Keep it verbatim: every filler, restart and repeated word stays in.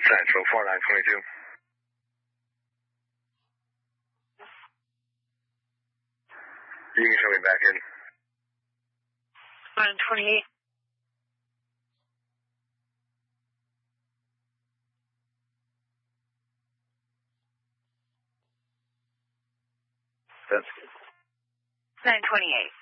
Central four nine twenty-two. You can show me back in. nine twenty-eight. That's good. nine twenty-eight.